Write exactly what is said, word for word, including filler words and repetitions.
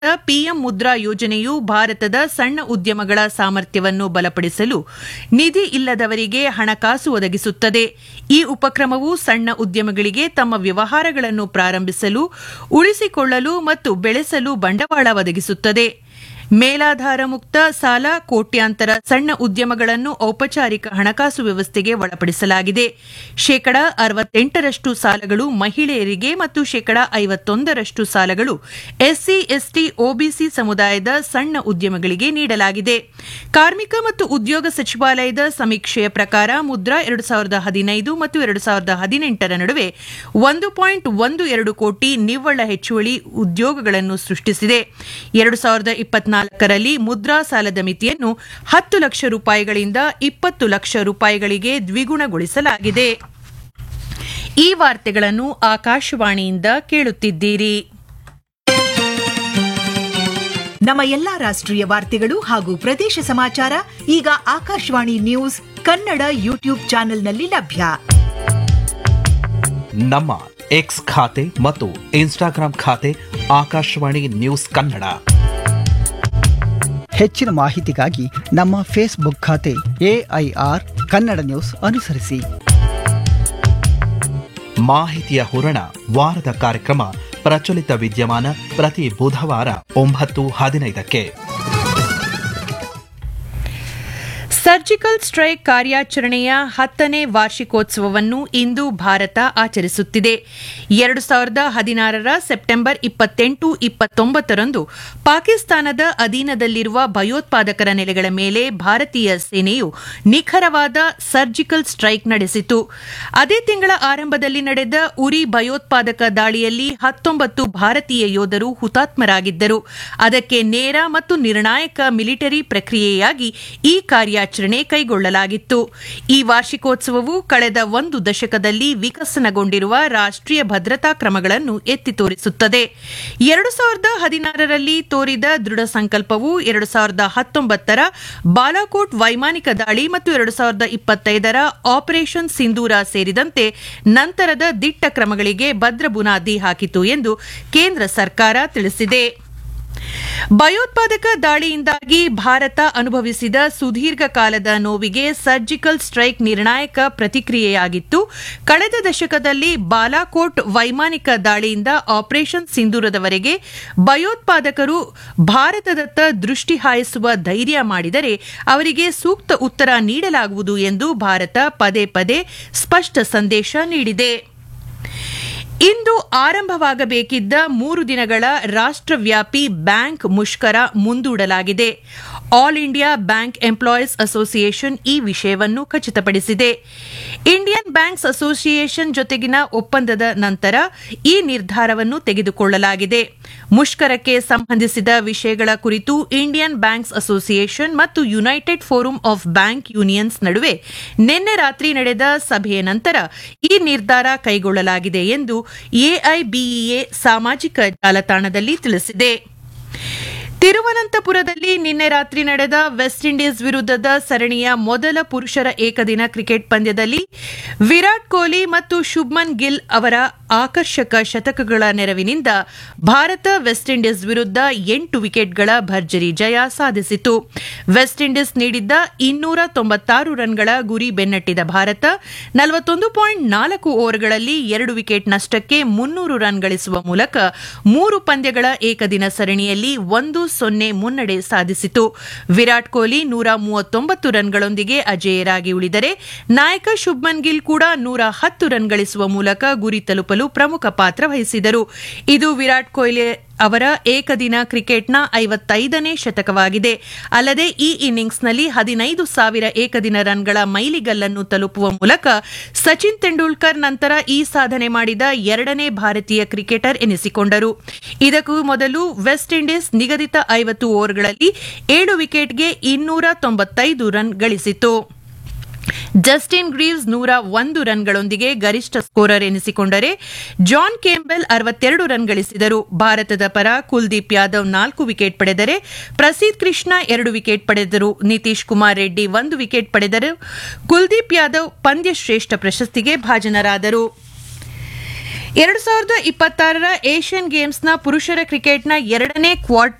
PM Mudra ಯೋಜನೆಯು ಭಾರತದ ಸಣ್ಣ ಉದ್ಯಮಗಳ ಸಾಮರ್ಥ್ಯವನ್ನು ಬಲಪಡಿಸಲು ನಿಧಿ ಇಲ್ಲದವರಿಗೆ ಹಣಕಾಸು ಒದಗಿಸುತ್ತದೆ. ಈ ಉಪಕ್ರಮವು ಸಣ್ಣ ಉದ್ಯಮಗಳಿಗೆ ತಮ್ಮ ವ್ಯವಹಾರಗಳನ್ನು ಪ್ರಾರಂಭಿಸಲು, ಉಳಿಸಿಕೊಳ್ಳಲು ಮತ್ತು ಬೆಳೆಸಲು ಬಂಡವಾಳ ಒದಗಿಸುತ್ತದೆ. ಮೇಲಾಧಾರ ಮುಕ್ತ ಸಾಲ ಕೋಟ್ಯಾಂತರ ಸಣ್ಣ ಉದ್ಯಮಗಳನ್ನು ಔಪಚಾರಿಕ ಹಣಕಾಸು ವ್ಯವಸ್ಥೆಗೆ ಒಳಪಡಿಸಲಾಗಿದೆ. ಶೇಕಡಾ ಅರವತ್ತೆಂಟರಷ್ಟು ಸಾಲಗಳು ಮಹಿಳೆಯರಿಗೆ ಮತ್ತು ಶೇಕಡಾ ಐವತ್ತೊಂದರಷ್ಟು ಸಾಲಗಳು ಎಸ್ಸಿ ಎಸ್ಟಿ ಒಬಿಸಿ ಸಮುದಾಯದ ಸಣ್ಣ ಉದ್ಯಮಗಳಿಗೆ ನೀಡಲಾಗಿದೆ. ಕಾರ್ಮಿಕ ಮತ್ತು ಉದ್ಯೋಗ ಸಚಿವಾಲಯದ ಸಮೀಕ್ಷೆಯ ಪ್ರಕಾರ ಮುದ್ರಾ ಎರಡು ಸಾವಿರದ ಹದಿನೈದು ಮತ್ತು ಎರಡು ಸಾವಿರದ ಹದಿನೆಂಟರ ನಡುವೆ ಒಂದು ಪಾಯಿಂಟ್ ಒಂದು ಎರಡು ಕೋಟಿ ನಿವ್ವಳ ಹೆಚ್ಚುವಳಿ ಉದ್ಯೋಗಗಳನ್ನು ಸೃಷ್ಟಿಸಿದೆ. ಎರಡು ಸಾವಿರದ ಇಪ್ಪತ್ನಾಲ್ಕು ರಲ್ಲಿ ಮುದ್ರಾ ಸಾಲದ ಮಿತಿಯನ್ನು ಹತ್ತು ಲಕ್ಷ ರೂಪಾಯಿಗಳಿಂದ ಇಪ್ಪತ್ತು ಲಕ್ಷ ರೂಪಾಯಿಗಳಿಗೆ ದ್ವಿಗುಣಗೊಳಿಸಲಾಗಿದೆ. ಈ ವಾರ್ತೆಗಳನ್ನು ಆಕಾಶವಾಣಿಯಿಂದ ಕೇಳುತ್ತಿದ್ದೀರಿ. ನಮ್ಮ ಎಲ್ಲಾ ರಾಷ್ಟ್ರೀಯ ವಾರ್ತೆಗಳು ಹಾಗೂ ಪ್ರದೇಶ ಸಮಾಚಾರ ಈಗ ಆಕಾಶವಾಣಿ ನ್ಯೂಸ್ ಕನ್ನಡ ಯೂಟ್ಯೂಬ್ ಚಾನೆಲ್ನಲ್ಲಿ ಲಭ್ಯ. ನಮ್ಮ ಎಕ್ಸ್ ಖಾತೆ ಮತ್ತು ಇನ್ಸ್ಟಾಗ್ರಾಂ ಖಾತೆ ಆಕಾಶವಾಣಿ ನ್ಯೂಸ್ ಕನ್ನಡ. ಹೆಚ್ಚಿನ ಮಾಹಿತಿಗಾಗಿ ನಮ್ಮ ಫೇಸ್ಬುಕ್ ಖಾತೆ ಎಐಆರ್ ಕನ್ನಡ ನ್ಯೂಸ್ ಅನುಸರಿಸಿ. ಮಾಹಿತಿಯ ಹೂರಣ ವಾರದ ಕಾರ್ಯಕ್ರಮ ಪ್ರಚಲಿತ ವಿದ್ಯಮಾನ ಪ್ರತಿ ಬುಧವಾರ ಒಂಬತ್ತು ಹದಿನೈದಕ್ಕೆ. ಸರ್ಜಿಕಲ್ ಸ್ಟ್ರೈಕ್ ಕಾರ್ಯಾಚರಣೆಯ ಹತ್ತನೇ ವಾರ್ಷಿಕೋತ್ಸವವನ್ನು ಇಂದು ಭಾರತ ಆಚರಿಸುತ್ತಿದೆ. ಎರಡು ಸಾವಿರದ ಹದಿನಾರರ ಸೆಪ್ಟೆಂಬರ್ ಇಪ್ಪತ್ತೆಂಟು ಇಪ್ಪತ್ತೊಂಬತ್ತರಂದು ಪಾಕಿಸ್ತಾನದ ಅಧೀನದಲ್ಲಿರುವ ಭಯೋತ್ಪಾದಕರ ನೆಲೆಗಳ ಮೇಲೆ ಭಾರತೀಯ ಸೇನೆಯು ನಿಖರವಾದ ಸರ್ಜಿಕಲ್ ಸ್ಟ್ರೈಕ್ ನಡೆಸಿತು. ಅದೇ ತಿಂಗಳ ಆರಂಭದಲ್ಲಿ ನಡೆದ ಉರಿ ಭಯೋತ್ಪಾದಕ ದಾಳಿಯಲ್ಲಿ ಹತ್ತೊಂಬತ್ತು ಭಾರತೀಯ ಯೋಧರು ಹುತಾತ್ಮರಾಗಿದ್ದರು. ಅದಕ್ಕೆ ನೇರ ಮತ್ತು ನಿರ್ಣಾಯಕ ಮಿಲಿಟರಿ ಪ್ರಕ್ರಿಯೆಯಾಗಿ ಈ ಕಾರ್ಯಾಚರಣೆ ಕೈಗೊಳ್ಳಲಾಗಿತ್ತು. ಈ ವಾರ್ಷಿಕೋತ್ಸವವು ಕಳೆದ ಒಂದು ದಶಕದಲ್ಲಿ ವಿಕಸನಗೊಂಡಿರುವ ರಾಷ್ಟ್ರೀಯ ಭದ್ರತಾ ಕ್ರಮಗಳನ್ನು ಎತ್ತಿ ತೋರಿಸುತ್ತದೆ. ಎರಡು ಸಾವಿರದ ಹದಿನಾರರಲ್ಲಿ ತೋರಿದ ದೃಢ ಸಂಕಲ್ಪವು ಎರಡು ಸಾವಿರದ ಹತ್ತೊಂಬತ್ತರ ಬಾಲಾಕೋಟ್ ವೈಮಾನಿಕ ದಾಳಿ ಮತ್ತು ಎರಡು ಸಾವಿರದ ಇಪ್ಪತ್ತೈದರ ಆಪರೇಷನ್ ಸಿಂಧೂರ ಸೇರಿದಂತೆ ನಂತರದ ದಿಟ್ಟ ಕ್ರಮಗಳಿಗೆ ಭದ್ರ ಬುನಾದಿ ಹಾಕಿತು ಎಂದು ಕೇಂದ್ರ ಸರ್ಕಾರ ತಿಳಿಸಿದೆ. ಭಯೋತ್ಪಾದಕ ದಾಳಿಯಿಂದಾಗಿ ಭಾರತ ಅನುಭವಿಸಿದ ಸುದೀರ್ಘ ಕಾಲದ ನೋವಿಗೆ ಸರ್ಜಿಕಲ್ ಸ್ಟ್ರೈಕ್ ನಿರ್ಣಾಯಕ ಪ್ರತಿಕ್ರಿಯೆಯಾಗಿತ್ತು. ಕಳೆದ ದಶಕದಲ್ಲಿ ಬಾಲಾಕೋಟ್ ವೈಮಾನಿಕ ದಾಳಿಯಿಂದ ಆಪರೇಷನ್ ಸಿಂಧೂರದವರೆಗೆ ಭಯೋತ್ಪಾದಕರು ಭಾರತದತ್ತ ದೃಷ್ಟಿ ಹಾಯಿಸುವ ಧೈರ್ಯ ಮಾಡಿದರೆ ಅವರಿಗೆ ಸೂಕ್ತ ಉತ್ತರ ನೀಡಲಾಗುವುದು ಎಂದು ಭಾರತ ಪದೇ ಪದೇ ಸ್ಪಷ್ಟ ಸಂದೇಶ ನೀಡಿದೆ. ಇಂದು ಆರಂಭವಾಗಬೇಕಿದ್ದ ಮೂರು ದಿನಗಳ ರಾಷ್ಟ್ರವ್ಯಾಪಿ ಬ್ಯಾಂಕ್ ಮುಷ್ಕರ ಮುಂದೂಡಲಾಗಿದೆ. All India bank employees association ಈ ವಿಷಯವನ್ನು ಖಚಿತಪಡಿಸಿದೆ. ಇಂಡಿಯನ್ ಬ್ಯಾಂಕ್ಸ್ ಅಸೋಸಿಯೇಷನ್ ಜೊತೆಗಿನ ಒಪ್ಪಂದದ ನಂತರ ಈ ನಿರ್ಧಾರವನ್ನು ತೆಗೆದುಕೊಳ್ಳಲಾಗಿದೆ. ಮುಷ್ಕರಕ್ಕೆ ಸಂಬಂಧಿಸಿದ ವಿಷಯಗಳ ಕುರಿತು ಇಂಡಿಯನ್ ಬ್ಯಾಂಕ್ಸ್ ಅಸೋಸಿಯೇಷನ್ ಮತ್ತು United forum of bank unions ನಡುವೆ ನಿನ್ನೆ ರಾತ್ರಿ ನಡೆದ ಸಭೆಯ ನಂತರ ಈ ನಿರ್ಧಾರ ಕೈಗೊಳ್ಳಲಾಗಿದೆ ಎಂದು ಎಐಬಿಇಎ ಸಾಮಾಜಿಕ ಜಾಲತಾಣದಲ್ಲಿ ತಿಳಿಸಿದೆ. ತಿರುವನಂತಪುರದಲ್ಲಿ ನಿನ್ನೆ ರಾತ್ರಿ ನಡೆದ ವೆಸ್ಟ್ ಇಂಡೀಸ್ ವಿರುದ್ಧದ ಸರಣಿಯ ಮೊದಲ ಪುರುಷರ ಏಕದಿನ ಕ್ರಿಕೆಟ್ ಪಂದ್ಯದಲ್ಲಿ ವಿರಾಟ್ ಕೊಹ್ಲಿ ಮತ್ತು ಶುಭ್ಮನ್ ಗಿಲ್ ಅವರ ಆಕರ್ಷಕ ಶತಕಗಳ ನೆರವಿನಿಂದ ಭಾರತ ವೆಸ್ಟ್ ಇಂಡೀಸ್ ವಿರುದ್ಧ ಎಂಟು ವಿಕೆಟ್ಗಳ ಭರ್ಜರಿ ಜಯ ಸಾಧಿಸಿತು. ವೆಸ್ಟ್ ಇಂಡೀಸ್ ನೀಡಿದ್ದ ಇನ್ನೂರ ತೊಂಬತ್ತಾರು ರನ್ಗಳ ಗುರಿ ಬೆನ್ನಟ್ಟಿದ ಭಾರತ ನಲವತ್ತೊಂದು ಪಾಯಿಂಟ್ ನಾಲ್ಕು ಓವರ್ಗಳಲ್ಲಿ ಎರಡು ವಿಕೆಟ್ ನಷ್ಟಕ್ಕೆ ಮುನ್ನೂರು ರನ್ ಗಳಿಸುವ ಮೂಲಕ ಮೂರು ಪಂದ್ಯಗಳ ಏಕದಿನ ಸರಣಿಯಲ್ಲಿ ಒಂದು ಸೊನ್ನೆ ಮುನ್ನಡೆ ಸಾಧಿಸಿತು. ವಿರಾಟ್ ಕೊಹ್ಲಿ ನೂರ ಮೂವತ್ತೊಂಬತ್ತು ರನ್ಗಳೊಂದಿಗೆ ಅಜೇಯರಾಗಿ ಉಳಿದರೆ ನಾಯಕ ಶುಭ್ಮನ್ ಗಿಲ್ ಕೂಡ ನೂರ ಹತ್ತು ರನ್ ಗಳಿಸುವ ಮೂಲಕ ಗುರಿ ತಲುಪಲು ಪ್ರಮುಖ ಪಾತ್ರ ವಹಿಸಿದರು. ಇದು ವಿರಾಟ್ ಕೊಹ್ಲಿ ಅವರ ಏಕದಿನ ಕ್ರಿಕೆಟ್ನ ಐವತ್ತೈದನೇ ಶತಕವಾಗಿದೆ. ಅಲ್ಲದೆ ಈ ಇನ್ನಿಂಗ್ಸ್ನಲ್ಲಿ ಹದಿನೈದು ಸಾವಿರ ಏಕದಿನ ರನ್ಗಳ ಮೈಲಿಗಲ್ಲನ್ನು ತಲುಪುವ ಮೂಲಕ ಸಚಿನ್ ತೆಂಡೂಲ್ಕರ್ ನಂತರ ಈ ಸಾಧನೆ ಮಾಡಿದ ಎರಡನೇ ಭಾರತೀಯ ಕ್ರಿಕೆಟರ್ ಎನಿಸಿಕೊಂಡರು. ಇದಕ್ಕೂ ಮೊದಲು ವೆಸ್ಟ್ ಇಂಡೀಸ್ ನಿಗದಿತ ಐವತ್ತು ಓವರ್ಗಳಲ್ಲಿ ಏಳು ವಿಕೆಟ್ಗೆ ಇನ್ನೂರ ತೊಂಬತ್ತೈದು ರನ್ ಗಳಿಸಿತು. ಜಸ್ಟಿನ್ ಗ್ರೀವ್ಸ್ ನೂರ ಒಂದು ರನ್ಗಳೊಂದಿಗೆ ಗರಿಷ್ಠ ಸ್ಕೋರರ್ ಎನಿಸಿಕೊಂಡರೆ ಜಾನ್ ಕೇಂಬೆಲ್ ಅರವತ್ತೆರಡು ರನ್ ಗಳಿಸಿದರು. ಭಾರತದ ಪರ ಕುಲ್ದೀಪ್ ಯಾದವ್ ನಾಲ್ಕು ವಿಕೆಟ್ ಪಡೆದರೆ ಪ್ರಸಿದ್ದ್ ಕೃಷ್ಣ ಎರಡು ವಿಕೆಟ್ ಪಡೆದರು. ನಿತೀಶ್ ಕುಮಾರ್ ರೆಡ್ಡಿ ಒಂದು ವಿಕೆಟ್ ಪಡೆದರು. ಕುಲ್ದೀಪ್ ಯಾದವ್ ಪಂದ್ಯಶ್ರೇಷ್ಠ ಪ್ರಶಸ್ತಿಗೆ ಭಾಜನರಾದರು. ಎರಡು ಸಾವಿರದ ಇಪ್ಪತ್ತಾರರ ಏಷ್ಯನ್ ಗೇಮ್ಸ್ನ ಪುರುಷರ ಕ್ರಿಕೆಟ್ನ ಎರಡನೇ ಕ್ವಾರ್ಟರ್